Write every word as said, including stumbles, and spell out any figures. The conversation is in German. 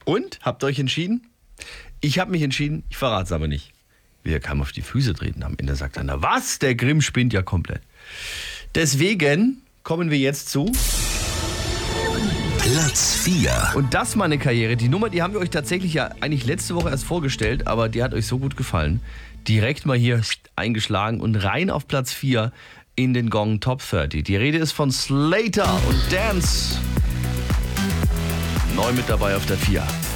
Und? Habt ihr euch entschieden? Ich habe mich entschieden, ich verrate es aber nicht. Wir kamen auf die Füße treten. Am Ende sagt einer, was? Der Grimm spinnt ja komplett. Deswegen kommen wir jetzt zu Platz vier. Und das meine Karriere. Die Nummer, die haben wir euch tatsächlich ja eigentlich letzte Woche erst vorgestellt, aber die hat euch so gut gefallen. Direkt mal hier eingeschlagen und rein auf Platz vier in den Gong Top dreißig. Die Rede ist von Slater und Dance. Neu mit dabei auf der vier.